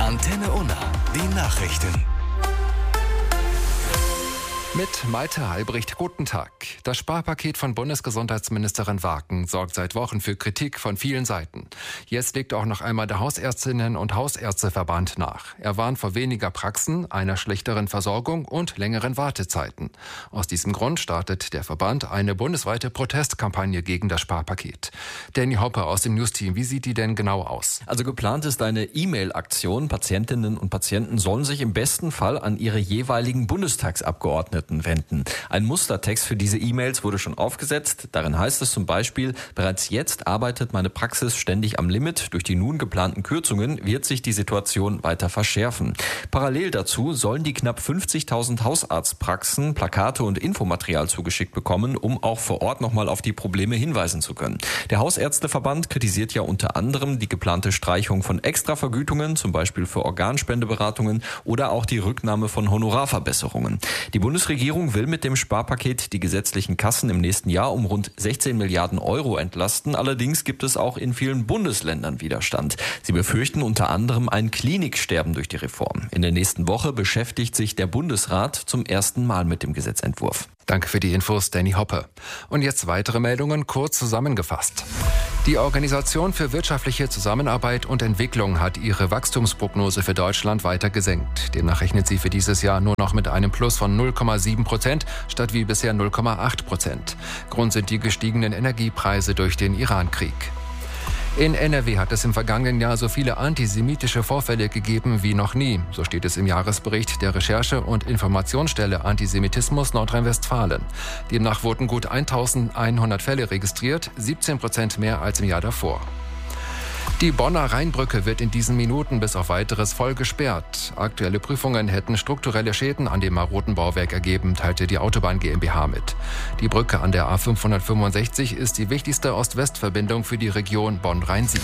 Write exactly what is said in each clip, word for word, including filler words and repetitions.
Antenne Unna, die Nachrichten. Mit Malte Halbricht, guten Tag. Das Sparpaket von Bundesgesundheitsministerin Waken sorgt seit Wochen für Kritik von vielen Seiten. Jetzt legt auch noch einmal der Hausärztinnen- und Hausärzteverband nach. Er warnt vor weniger Praxen, einer schlechteren Versorgung und längeren Wartezeiten. Aus diesem Grund startet der Verband eine bundesweite Protestkampagne gegen das Sparpaket. Danny Hoppe aus dem News-Team, wie sieht die denn genau aus? Also geplant ist eine E-Mail-Aktion. Patientinnen und Patienten sollen sich im besten Fall an ihre jeweiligen Bundestagsabgeordneten wenden. Ein Mustertext für diese E-Mails wurde schon aufgesetzt. Darin heißt es zum Beispiel: Bereits jetzt arbeitet meine Praxis ständig am Limit. Durch die nun geplanten Kürzungen wird sich die Situation weiter verschärfen. Parallel dazu sollen die knapp fünfzigtausend Hausarztpraxen Plakate und Infomaterial zugeschickt bekommen, um auch vor Ort nochmal auf die Probleme hinweisen zu können. Der Hausärzteverband kritisiert ja unter anderem die geplante Streichung von Extravergütungen, zum Beispiel für Organspendeberatungen, oder auch die Rücknahme von Honorarverbesserungen. Die Bundesregierung Die Regierung will mit dem Sparpaket die gesetzlichen Kassen im nächsten Jahr um rund sechzehn Milliarden Euro entlasten. Allerdings gibt es auch in vielen Bundesländern Widerstand. Sie befürchten unter anderem ein Kliniksterben durch die Reform. In der nächsten Woche beschäftigt sich der Bundesrat zum ersten Mal mit dem Gesetzentwurf. Danke für die Infos, Danny Hoppe. Und jetzt weitere Meldungen, kurz zusammengefasst. Die Organisation für wirtschaftliche Zusammenarbeit und Entwicklung hat ihre Wachstumsprognose für Deutschland weiter gesenkt. Demnach rechnet sie für dieses Jahr nur noch mit einem Plus von null Komma sieben Prozent statt wie bisher null Komma acht Prozent. Grund sind die gestiegenen Energiepreise durch den Irankrieg. In N R W hat es im vergangenen Jahr so viele antisemitische Vorfälle gegeben wie noch nie. So steht es im Jahresbericht der Recherche- und Informationsstelle Antisemitismus Nordrhein-Westfalen. Demnach wurden gut eintausendeinhundert Fälle registriert, siebzehn Prozent mehr als im Jahr davor. Die Bonner Rheinbrücke wird in diesen Minuten bis auf Weiteres voll gesperrt. Aktuelle Prüfungen hätten strukturelle Schäden an dem maroden Bauwerk ergeben, teilte die Autobahn GmbH mit. Die Brücke an der A fünfhundertfünfundsechzig ist die wichtigste Ost-West-Verbindung für die Region Bonn-Rhein-Sieg.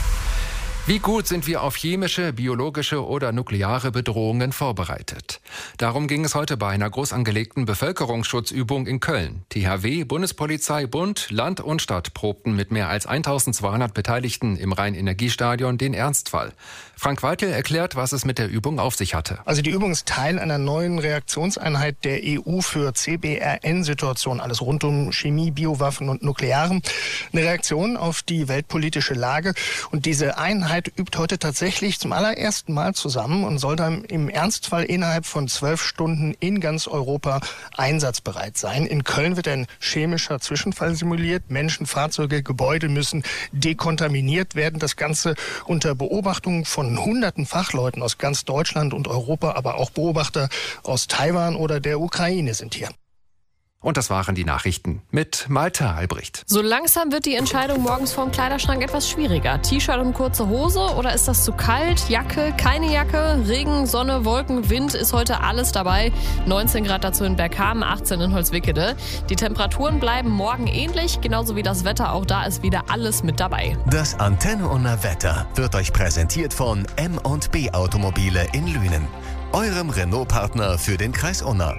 Wie gut sind wir auf chemische, biologische oder nukleare Bedrohungen vorbereitet? Darum ging es heute bei einer groß angelegten Bevölkerungsschutzübung in Köln. T H W, Bundespolizei, Bund, Land und Stadt probten mit mehr als eintausendzweihundert Beteiligten im Rhein-Energiestadion den Ernstfall. Frank Weitel erklärt, was es mit der Übung auf sich hatte. Also die Übung ist Teil einer neuen Reaktionseinheit der E U für C B R N-Situationen, alles rund um Chemie, Biowaffen und Nuklearem. Eine Reaktion auf die weltpolitische Lage. Und diese Einheit übt heute tatsächlich zum allerersten Mal zusammen und soll dann im Ernstfall innerhalb von zwölf Stunden in ganz Europa einsatzbereit sein. In Köln wird ein chemischer Zwischenfall simuliert. Menschen, Fahrzeuge, Gebäude müssen dekontaminiert werden. Das Ganze unter Beobachtung von hunderten Fachleuten aus ganz Deutschland und Europa, aber auch Beobachter aus Taiwan oder der Ukraine sind hier. Und das waren die Nachrichten mit Malte Halbricht. So langsam wird die Entscheidung morgens vorm Kleiderschrank etwas schwieriger. T-Shirt und kurze Hose oder ist das zu kalt? Jacke, keine Jacke? Regen, Sonne, Wolken, Wind ist heute alles dabei. neunzehn Grad dazu in Berghamen, achtzehn in Holzwickede. Die Temperaturen bleiben morgen ähnlich, genauso wie das Wetter. Auch da ist wieder alles mit dabei. Das Antenne Unna Wetter wird euch präsentiert von M und B Automobile in Lünen, eurem Renault-Partner für den Kreis Unna.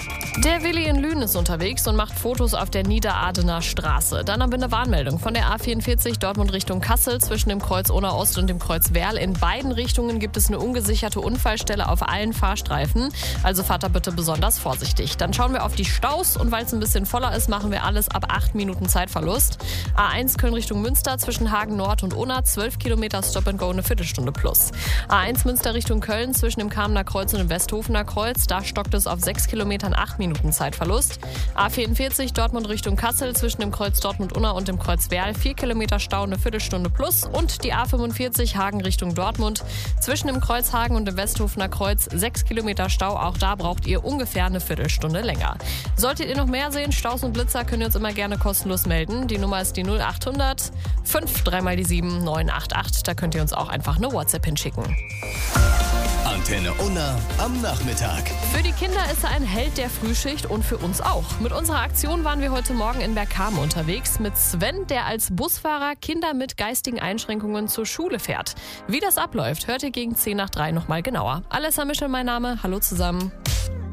Der Willi in Lünen ist unterwegs und macht Fotos auf der Niederadener Straße. Dann haben wir eine Warnmeldung von der A vierundvierzig Dortmund Richtung Kassel zwischen dem Kreuz Unna Ost und dem Kreuz Werl. In beiden Richtungen gibt es eine ungesicherte Unfallstelle auf allen Fahrstreifen. Also fahrt da bitte besonders vorsichtig. Dann schauen wir auf die Staus und weil es ein bisschen voller ist, machen wir alles ab acht Minuten Zeitverlust. A eins Köln Richtung Münster zwischen Hagen Nord und Unna, zwölf Kilometer Stop and Go, eine Viertelstunde plus. A eins Münster Richtung Köln zwischen dem Kamener Kreuz und dem Westhofener Kreuz, da stockt es auf sechs Kilometern, acht Minuten Zeitverlust. A vierundvierzig Dortmund Richtung Kassel zwischen dem Kreuz Dortmund-Unna und dem Kreuz Werl, vier Kilometer Stau, eine Viertelstunde plus. Und die A fünfundvierzig Hagen Richtung Dortmund zwischen dem Kreuz Hagen und dem Westhofener Kreuz, sechs Kilometer Stau. Auch da braucht ihr ungefähr eine Viertelstunde länger. Solltet ihr noch mehr sehen, Staus und Blitzer, könnt ihr uns immer gerne kostenlos melden. Die Nummer ist die null achthundert fünf drei mal die sieben neun acht acht. Da könnt ihr uns auch einfach eine WhatsApp hinschicken. Antenne Unna am Nachmittag. Für die Kinder ist er ein Held der Frühschicht und für uns auch. Mit unserer Aktion waren wir heute Morgen in Berghamen unterwegs mit Sven, der als Busfahrer Kinder mit geistigen Einschränkungen zur Schule fährt. Wie das abläuft, hört ihr gegen zehn nach drei nochmal genauer. Alessa Mischel mein Name, hallo zusammen.